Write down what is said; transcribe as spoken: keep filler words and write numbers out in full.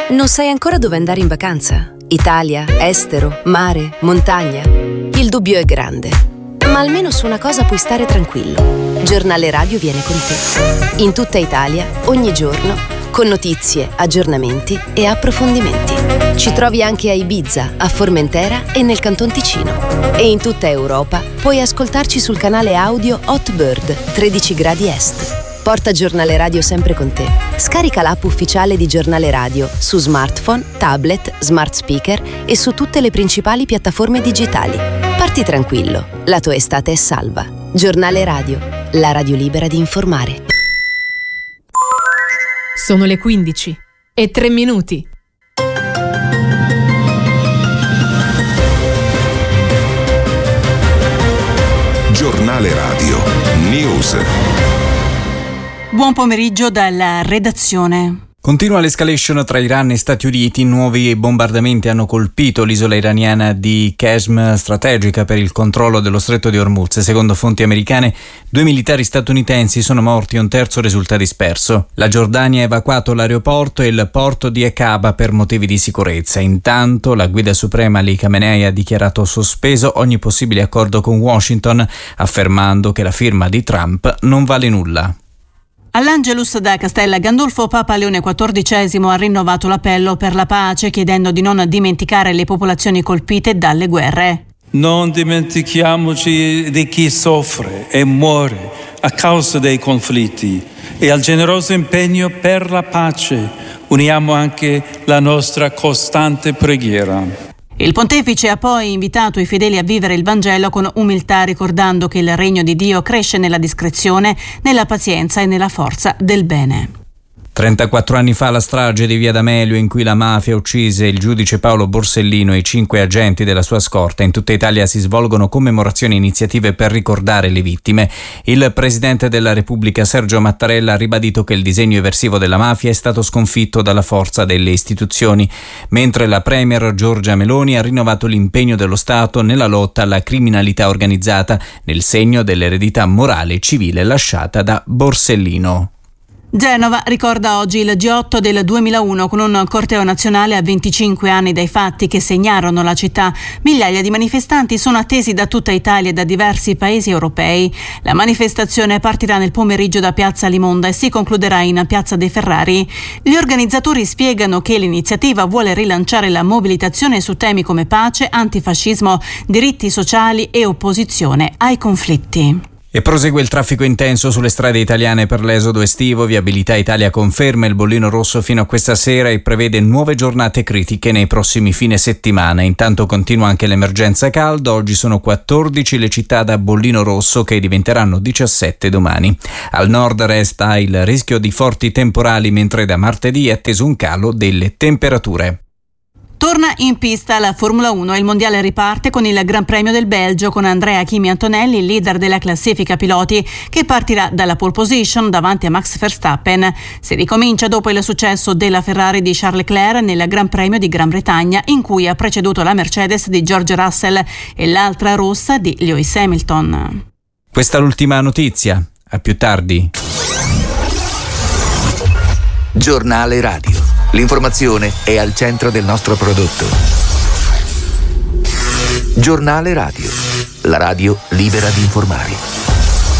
Non sai ancora dove andare in vacanza? Italia, estero, mare, montagna? Il dubbio è grande, ma almeno su una cosa puoi stare tranquillo. Giornale Radio viene con te. In tutta Italia, ogni giorno, con notizie, aggiornamenti e approfondimenti. Ci trovi anche a Ibiza, a Formentera e nel Canton Ticino. E in tutta Europa puoi ascoltarci sul canale audio Hot Bird tredici gradi est. Porta Giornale Radio sempre con te. Scarica l'app ufficiale di Giornale Radio su smartphone, tablet, smart speaker e su tutte le principali piattaforme digitali. Parti tranquillo, la tua estate è salva. Giornale Radio, la radio libera di informare. Sono le quindici e tre minuti. Giornale Radio News. Buon pomeriggio dalla redazione. Continua l'escalation tra Iran e Stati Uniti. Nuovi bombardamenti hanno colpito l'isola iraniana di Qasm, strategica per il controllo dello stretto di Hormuz. Secondo fonti americane, due militari statunitensi sono morti e un terzo risulta disperso. La Giordania ha evacuato l'aeroporto e il porto di Aqaba per motivi di sicurezza. Intanto la guida suprema Ali Khamenei ha dichiarato sospeso ogni possibile accordo con Washington, affermando che la firma di Trump non vale nulla. All'Angelus da Castella Gandolfo, Papa Leone quattordicesimo ha rinnovato l'appello per la pace, chiedendo di non dimenticare le popolazioni colpite dalle guerre. Non dimentichiamoci di chi soffre e muore a causa dei conflitti e al generoso impegno per la pace uniamo anche la nostra costante preghiera. Il pontefice ha poi invitato i fedeli a vivere il Vangelo con umiltà, ricordando che il regno di Dio cresce nella discrezione, nella pazienza e nella forza del bene. trentaquattro anni fa la strage di Via D'Amelio, in cui la mafia uccise il giudice Paolo Borsellino e i cinque agenti della sua scorta. In tutta Italia si svolgono commemorazioni e iniziative per ricordare le vittime. Il presidente della Repubblica Sergio Mattarella ha ribadito che il disegno eversivo della mafia è stato sconfitto dalla forza delle istituzioni, mentre la premier Giorgia Meloni ha rinnovato l'impegno dello Stato nella lotta alla criminalità organizzata, nel segno dell'eredità morale e civile lasciata da Borsellino. Genova ricorda oggi il G otto del duemilauno con un corteo nazionale a venticinque anni dai fatti che segnarono la città. Migliaia di manifestanti sono attesi da tutta Italia e da diversi paesi europei. La manifestazione partirà nel pomeriggio da Piazza Limonda e si concluderà in Piazza dei Ferrari. Gli organizzatori spiegano che l'iniziativa vuole rilanciare la mobilitazione su temi come pace, antifascismo, diritti sociali e opposizione ai conflitti. E prosegue il traffico intenso sulle strade italiane per l'esodo estivo. Viabilità Italia conferma il bollino rosso fino a questa sera e prevede nuove giornate critiche nei prossimi fine settimana. Intanto continua anche l'emergenza caldo. Oggi sono quattordici le città da bollino rosso, che diventeranno diciassette domani. Al nord resta il rischio di forti temporali, mentre da martedì è atteso un calo delle temperature. Torna in pista la Formula uno e il mondiale riparte con il Gran Premio del Belgio, con Andrea Kimi Antonelli, leader della classifica piloti, che partirà dalla pole position davanti a Max Verstappen. Si ricomincia dopo il successo della Ferrari di Charles Leclerc nel Gran Premio di Gran Bretagna, in cui ha preceduto la Mercedes di George Russell e l'altra rossa di Lewis Hamilton. Questa è l'ultima notizia. A più tardi. Giornale Radio. L'informazione è al centro del nostro prodotto. Giornale Radio. La radio libera di informare.